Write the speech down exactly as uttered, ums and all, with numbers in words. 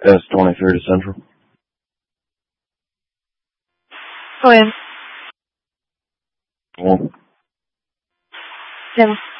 S twenty-three to Central. Go in. One. Seven.